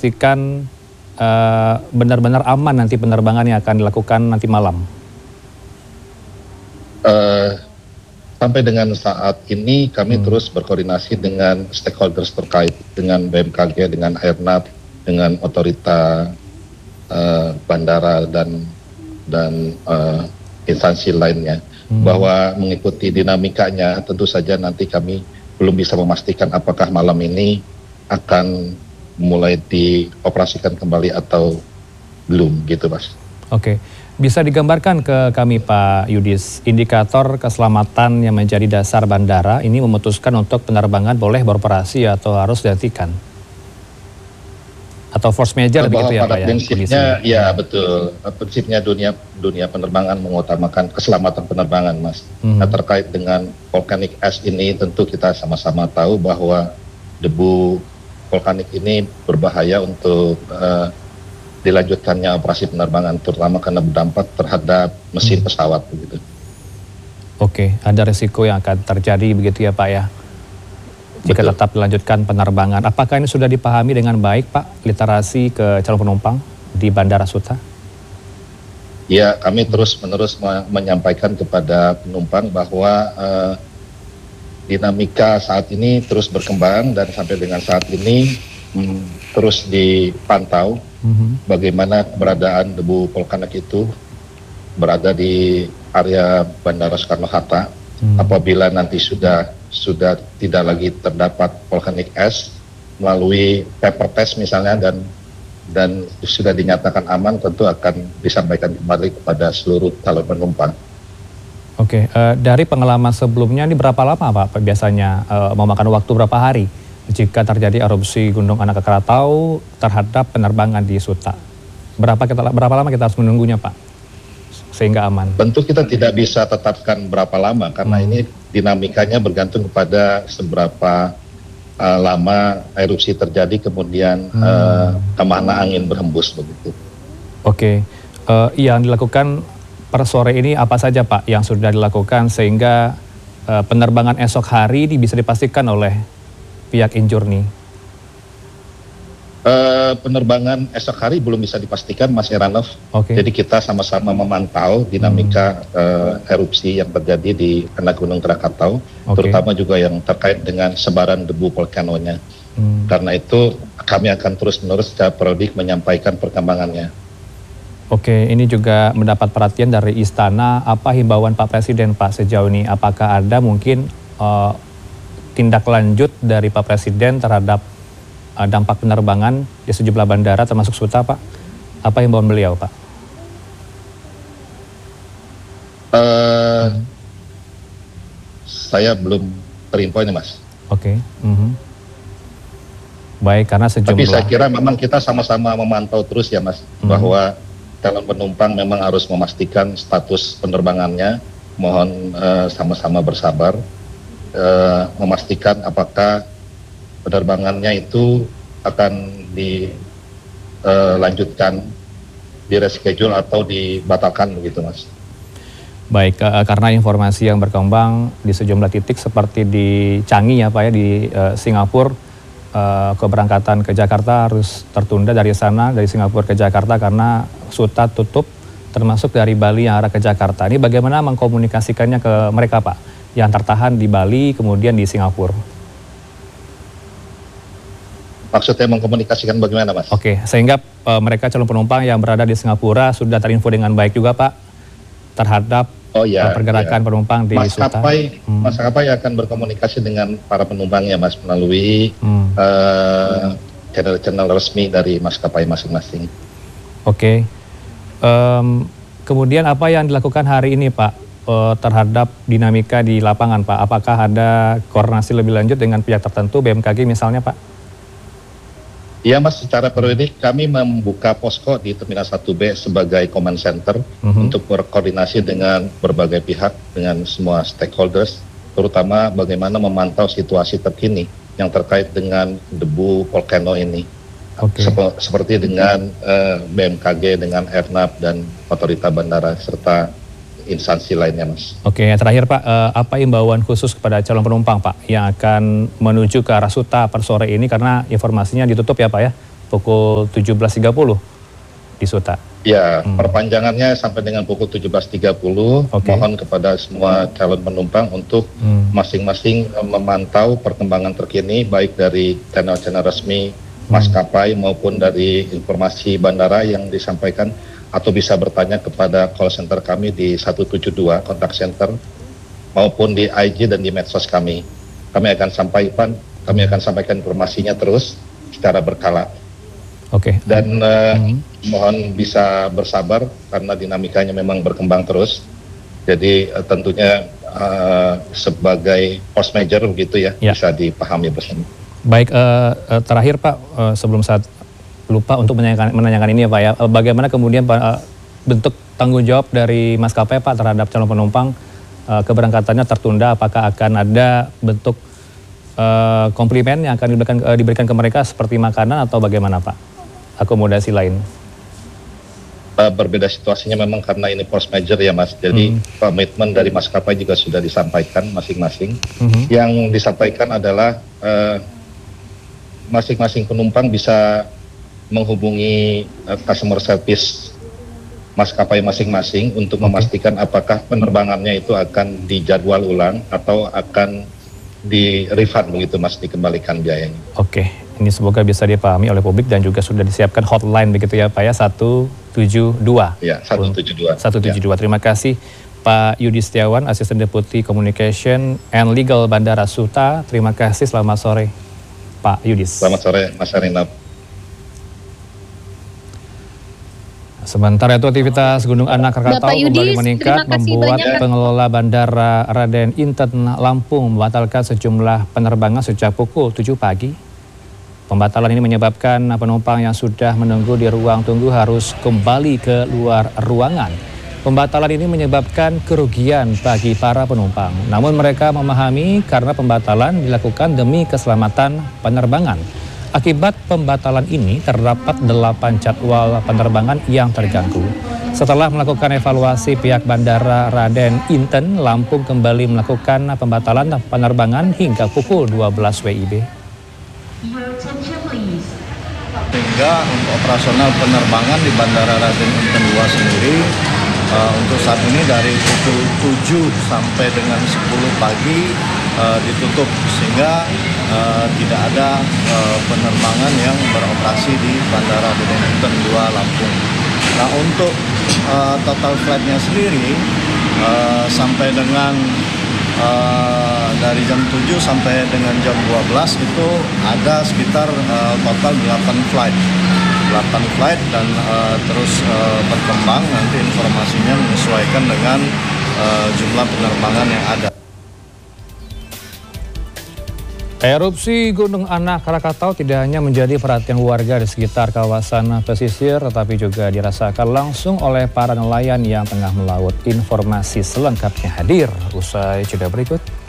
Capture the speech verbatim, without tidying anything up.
memastikan uh, benar-benar aman nanti penerbangan yang akan dilakukan nanti malam? Uh, sampai dengan saat ini kami hmm. terus berkoordinasi dengan stakeholders terkait, dengan B M K G, dengan Airnav, dengan otorita uh, bandara dan dan uh, instansi lainnya, hmm. bahwa mengikuti dinamikanya tentu saja nanti kami belum bisa memastikan apakah malam ini akan mulai dioperasikan kembali atau belum gitu Mas. Oke, bisa digambarkan ke kami Pak Yudis, indikator keselamatan yang menjadi dasar bandara ini memutuskan untuk penerbangan boleh beroperasi atau harus dihentikan? Atau force major begitu ya Pak ya? Prinsipnya ya betul, prinsipnya dunia dunia penerbangan mengutamakan keselamatan penerbangan Mas. Hmm. Nah, terkait dengan volcanic ash ini tentu kita sama-sama tahu bahwa debu vulkanik ini berbahaya untuk uh, dilanjutkannya operasi penerbangan, terutama karena berdampak terhadap mesin hmm. pesawat begitu. Oke, ada risiko yang akan terjadi begitu ya Pak ya? Jika Betul. tetap dilanjutkan penerbangan. Apakah ini sudah dipahami dengan baik Pak, literasi ke calon penumpang di Bandara Suta? Ya, kami terus-menerus menyampaikan kepada penumpang bahwa uh, dinamika saat ini terus berkembang dan sampai dengan saat ini hmm, terus dipantau mm-hmm. bagaimana keberadaan debu vulkanik itu berada di area Bandara Soekarno-Hatta. Hmm. Apabila nanti sudah sudah tidak lagi terdapat volcanic ash melalui paper test misalnya dan dan sudah dinyatakan aman, tentu akan disampaikan kembali kepada seluruh calon penumpang. Oke, uh, dari pengalaman sebelumnya ini berapa lama Pak biasanya uh, memakan waktu berapa hari jika terjadi erupsi Gunung Anak Krakatau terhadap penerbangan di Suta? Berapa kita berapa lama kita harus menunggunya Pak sehingga aman? Tentu kita tidak bisa tetapkan berapa lama karena hmm. ini dinamikanya bergantung kepada seberapa uh, lama erupsi terjadi, kemudian hmm. uh, kemana angin berhembus begitu. Oke, uh, yang dilakukan per sore ini apa saja Pak yang sudah dilakukan sehingga uh, penerbangan esok hari ini bisa dipastikan oleh pihak Injourney? Uh, penerbangan esok hari belum bisa dipastikan Mas Heranov. Okay. Jadi kita sama-sama memantau dinamika hmm. uh, erupsi yang terjadi di anak Gunung Krakatau, okay. terutama juga yang terkait dengan sebaran debu vulkanonya. Hmm. Karena itu kami akan terus-menerus secara periodik menyampaikan perkembangannya. Oke, ini juga mendapat perhatian dari Istana. Apa himbauan Pak Presiden Pak sejauh ini? Apakah ada mungkin uh, tindak lanjut dari Pak Presiden terhadap dampak penerbangan di sejumlah bandara termasuk Suta Pak? Apa himbauan beliau Pak? Uh, hmm. Saya belum terinfo ini Mas. Oke. Okay. Mm-hmm. Baik, karena sejumlah... Tapi saya kira memang kita sama-sama memantau terus ya Mas, hmm. bahwa calon penumpang memang harus memastikan status penerbangannya. Mohon uh, sama-sama bersabar, uh, memastikan apakah penerbangannya itu akan dilanjutkan, uh, di-reschedule atau dibatalkan begitu Mas. Baik, uh, karena informasi yang berkembang di sejumlah titik seperti di Changi ya Pak ya, di uh, Singapura, uh, keberangkatan ke Jakarta harus tertunda dari sana, dari Singapura ke Jakarta karena Suta tutup, termasuk dari Bali yang arah ke Jakarta. Ini bagaimana mengkomunikasikannya ke mereka Pak, yang tertahan di Bali kemudian di Singapura? Maksudnya mengkomunikasikan bagaimana Mas? Oke, sehingga uh, mereka calon penumpang yang berada di Singapura sudah terinfo dengan baik juga Pak terhadap oh, ya, uh, pergerakan ya. penumpang di Suta. Maskapai hmm. maskapai akan berkomunikasi dengan para penumpangnya Mas melalui hmm. uh, channel-channel resmi dari maskapai masing-masing. Oke, um, kemudian apa yang dilakukan hari ini Pak uh, terhadap dinamika di lapangan Pak? Apakah ada koordinasi lebih lanjut dengan pihak tertentu, B M K G misalnya Pak? Iya Mas, secara periodik kami membuka posko di Terminal satu B sebagai command center mm-hmm. untuk berkoordinasi dengan berbagai pihak, dengan semua stakeholders, terutama bagaimana memantau situasi terkini yang terkait dengan debu volcano ini. Okay. Sep- seperti dengan uh, B M K G, dengan Airnav dan otorita bandara serta instansi lainnya Mas. Oke, yang terakhir Pak, uh, apa imbauan khusus kepada calon penumpang Pak yang akan menuju ke arah Suta per sore ini karena informasinya ditutup ya Pak ya pukul tujuh belas tiga puluh di Suta. Ya, Hmm. perpanjangannya sampai dengan pukul tujuh belas tiga puluh. Oke. Mohon kepada semua calon penumpang untuk Hmm. masing-masing eh, memantau perkembangan terkini baik dari channel-channel resmi maskapai maupun dari informasi bandara yang disampaikan, atau bisa bertanya kepada call center kami di satu tujuh dua kontak center maupun di I G dan di medsos kami. Kami akan sampaikan kami akan sampaikan informasinya terus secara berkala. Oke. Dan uh, Hmm. mohon bisa bersabar karena dinamikanya memang berkembang terus. Jadi uh, tentunya uh, sebagai force major begitu ya, Ya. bisa dipahami bersama. Baik, uh, uh, terakhir Pak, uh, sebelum saat lupa untuk menanyakan, menanyakan ini ya Pak ya, uh, bagaimana kemudian uh, bentuk tanggung jawab dari maskapai Pak terhadap calon penumpang uh, keberangkatannya tertunda, apakah akan ada bentuk uh, komplimen yang akan diberikan, uh, diberikan ke mereka seperti makanan atau bagaimana Pak? Akomodasi lain. Uh, berbeda situasinya memang karena ini force major ya Mas. Jadi Hmm. komitmen dari maskapai juga sudah disampaikan masing-masing. Mhm. Yang disampaikan adalah uh, masing-masing penumpang bisa menghubungi uh, customer service maskapai masing-masing untuk Oke. memastikan apakah penerbangannya itu akan dijadwal ulang atau akan di refund begitu Mas, dikembalikan biayanya. Oke, ini semoga bisa dipahami oleh publik dan juga sudah disiapkan hotline begitu ya Pak ya, satu tujuh dua. Ya, satu tujuh dua. satu tujuh dua. Terima kasih Pak Yudi Setiawan, Asisten Deputi Communication and Legal Bandara Suta. Terima kasih, selamat sore Pak Yudis. Selamat sore Mas Arinab. Sementara itu aktivitas Gunung Anak Krakatau Bapak Yudis, kembali meningkat, terima kasih membuat banyak. pengelola Bandara Raden Inten Lampung membatalkan sejumlah penerbangan sejak pukul tujuh pagi. Pembatalan ini menyebabkan penumpang yang sudah menunggu di ruang tunggu harus kembali ke luar ruangan. Pembatalan ini menyebabkan kerugian bagi para penumpang. Namun mereka memahami karena pembatalan dilakukan demi keselamatan penerbangan. Akibat pembatalan ini terdapat delapan jadwal penerbangan yang terganggu. Setelah melakukan evaluasi, pihak Bandara Raden Inten Lampung kembali melakukan pembatalan penerbangan hingga pukul dua belas W I B. Sehingga untuk operasional penerbangan di Bandara Raden Inten dua sendiri uh, untuk saat ini dari pukul tujuh sampai dengan sepuluh pagi uh, ditutup, sehingga uh, tidak ada uh, penerbangan yang beroperasi di Bandara Raden Inten dua Lampung. Nah, untuk uh, total flightnya sendiri uh, sampai dengan Uh, dari jam tujuh sampai dengan jam dua belas itu ada sekitar uh, total delapan flight. delapan flight dan uh, terus uh, berkembang, nanti informasinya menyesuaikan dengan uh, jumlah penerbangan yang ada. Erupsi Gunung Anak Krakatau tidak hanya menjadi perhatian warga di sekitar kawasan pesisir, tetapi juga dirasakan langsung oleh para nelayan yang tengah melaut. Informasi selengkapnya hadir usai jeda berikut.